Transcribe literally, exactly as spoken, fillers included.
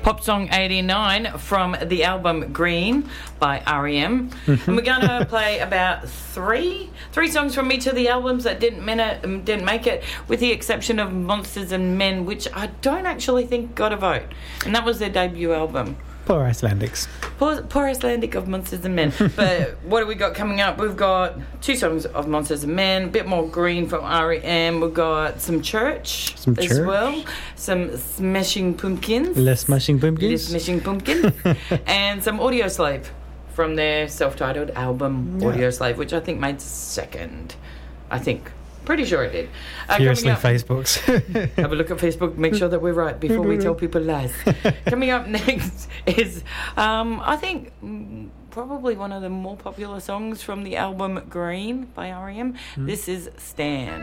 Pop Song eighty-nine from the album Green by R E M. Mm-hmm. And we're going to play about three three songs from each of the albums that didn't, minute, didn't make it, with the exception of Monsters and Men, which I don't actually think got a vote. And that was their debut album. Poor Icelandics. Poor, poor Icelandic of Monsters and Men. But what have we got coming up? We've got two songs of Monsters and Men, a bit more Green from R E M. We've got some Church Some as Church. well. Some Smashing Pumpkins. Les Smashing Les Pumpkins. Smashing Pumpkins. And some Audio Slave from their self-titled album, Yeah. Audio Slave, which I think made second. I think. Pretty sure it did. Uh, Furiously coming up- Facebooks. Have a look at Facebook, make sure that we're right before we tell people lies. Coming up next is, um, I think, mm, probably one of the more popular songs from the album Green by R E M. Mm. This is Stan.